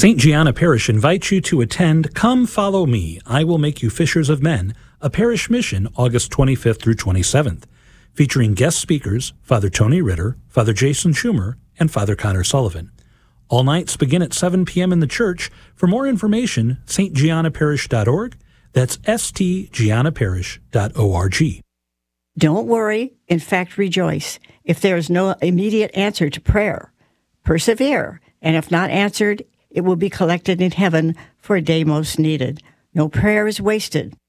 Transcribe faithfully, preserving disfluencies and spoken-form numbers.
Saint Gianna Parish invites you to attend Come Follow Me, I Will Make You Fishers of Men, a parish mission August twenty-fifth through twenty-seventh, featuring guest speakers Father Tony Ritter, Father Jason Schumer, and Father Connor Sullivan. All nights begin at seven p.m. in the church. For more information, s t gianna parish dot org. That's s t gianna parish dot org. Don't worry, in fact rejoice, if there is no immediate answer to prayer. Persevere, and if not answered, it will be collected in heaven for a day most needed. No prayer is wasted.